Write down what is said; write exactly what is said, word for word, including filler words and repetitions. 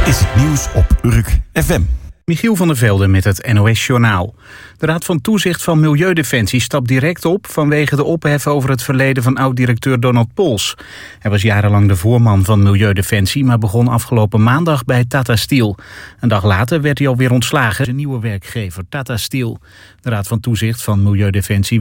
is het nieuws op Urk F M. Michiel van der Velde met het N O S-journaal. De Raad van Toezicht van Milieudefensie stapt direct op vanwege de ophef over het verleden van oud-directeur Donald Pols. Hij was jarenlang de voorman van Milieudefensie, maar begon afgelopen maandag bij Tata Steel. Een dag later werd hij alweer ontslagen. Zijn nieuwe werkgever Tata Steel. De Raad van Toezicht van Milieudefensie